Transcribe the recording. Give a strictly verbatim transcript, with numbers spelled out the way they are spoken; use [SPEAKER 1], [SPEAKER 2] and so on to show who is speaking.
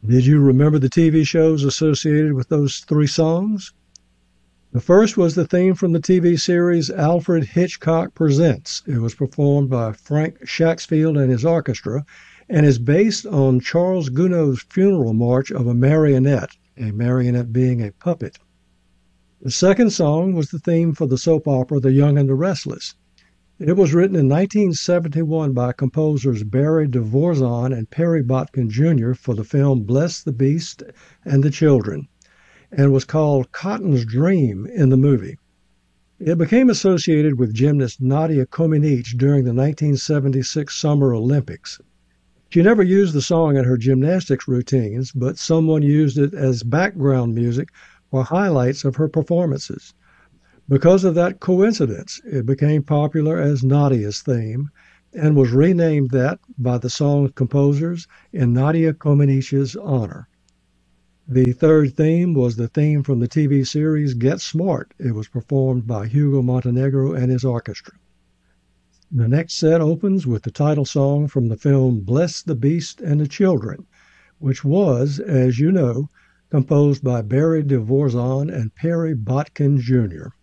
[SPEAKER 1] Did you remember the T V shows associated with those three songs? The first was the theme from the T V series Alfred Hitchcock Presents. It was performed by Frank Shaxfield and his orchestra and is based on Charles Gounod's funeral march of a marionette, a marionette being a puppet. The second song was the theme for the soap opera The Young and the Restless. It was written in nineteen seventy-one by composers Barry Dvorak and Perry Botkin Junior for the film Bless the Beast and the Children, and was called Cotton's Dream in the movie. It became associated with gymnast Nadia Comaneci during the nineteen seventy-six Summer Olympics. She never used the song in her gymnastics routines, but someone used it as background music for highlights of her performances. Because of that coincidence, it became popular as Nadia's theme and was renamed that by the song's composers in Nadia Comaneci's honor. The third theme was the theme from the T V series Get Smart. It was performed by Hugo Montenegro and his orchestra. The next set opens with the title song from the film Bless the Beast and the Children, which was, as you know, composed by Barry Dvorak and Perry Botkin Junior